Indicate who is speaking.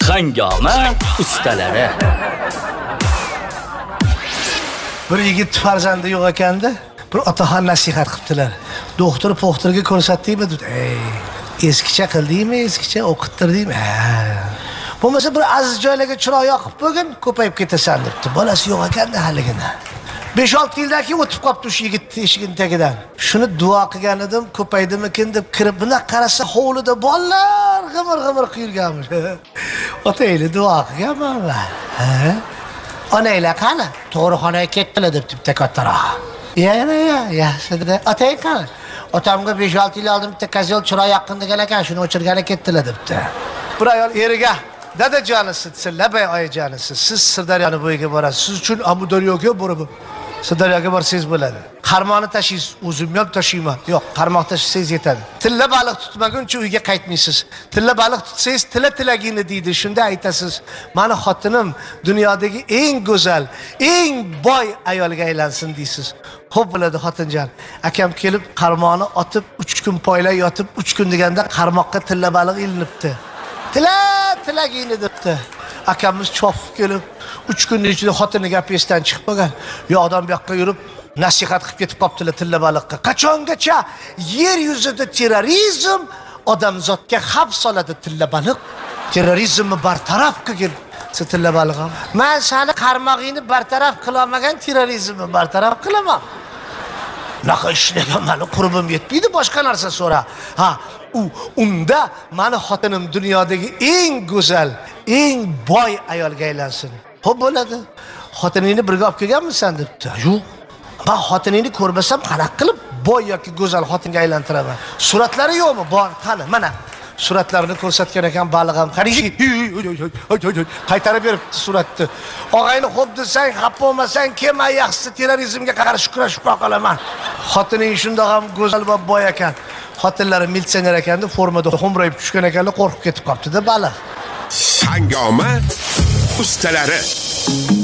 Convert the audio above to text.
Speaker 1: Hangoma ustalari.
Speaker 2: Bir yigit farzandi yo'q ekanda, bir otaxon nasihat qildilar. Doktor-poxtorga ko'rsatdingmi dedi. Eskicha qildingmi, eskicha o'qittirdingmi? Bo'lmasa bir aziz joylarga chiroq yoqib bo'lgin, ko'payib ketasan debdi. Bolasi yo'q ekanda haligina. 5-6 yildan keyin o'tib qopti shu yigit eshigini tagidan. Shuni duo qilgan edim, ko'paydimikin deb kirib, buni qarasa hovlida bolalar g'imir-g'imir quyilganmish. Otanglar duo qilganman man. Onanglar qani? Tug'ruqxonaga ketdilar deb bitta kattaroq. Yaxshi-da. Otang qani? Otamga 5-6 yil oldin bitta kozel chiroq yaqin degan ekan, shuni o'chirgani ketdilar debdi. Bir ayol eriga dadajonisi, labay oyijonisi, siz Sirdaryoning bo'yiga borasiz. Siz uchun Amudaryoga borib Sirdaryoga borsangiz bo'ladi. Qarmoqni tashiysiz, o'zim ham tashiyman. Yo'q, qarmoq tashisangiz yetadi. Tilla baliq tutmaguncha uyga qaytmaysiz. Tilla baliq tutsangiz tilagingni deydi. Shunda aytasiz, "Mani xotinim dunyodagi eng go'zal, eng boy ayolga aylansin" deysiz. Xo'p bo'ladi xotinjon. Akam kelib qarmoqni otib 3 kun poylay yotib 3 kun deganda qarmoqqa tilla baliq ilinibdi. Tilagingni debdi. Akamiz chopib kelib 3 kunning ichida xotini gap esdan chiqib qolgan. Yo'qdan bu yoqqa yurib nasihat qilib ketib qoptilar tilla baliqqa. Qachongacha yer yuzida terrorizm odamzodga xavf soladi tilla baliq? Terrorizmni bartaraf qilgin. Tilla baliq. Men seni qarmog'ingni bartaraf qila olmagan terrorizmni bartaraf qilaman. Naqa ishlagan meni qurbim yetmaydi, boshqa narsa so'ra. Unda meni xotinim dunyodagi eng go'zal, eng boy ayolga aylansin. Xo'p bo'ladi. Xotiningni birga olib kelganmisan debdi. Yo'q. Men xotiningni ko'rmasam qanaqa qilib boy yoki go'zal xotinga aylantiraman? Suratlari yo'qmi? Bor, qani, mana. Suratlarini ko'rsatgan ekan balig'im. Qarang, qaytarib beribdi suratni. Og'ayni xo'p desang, xafa bo'lmasang, kelma, yaxshisi terrorizmga qarshi kurashib qolaman. Xotining shundoq ham go'zal va boy ekan. Xotinlari militsioner ekan deb formada xo'mrayib tushgan ekanlar, qo'rqib ketib qopti-da baliq.
Speaker 3: Hangoma ustalari.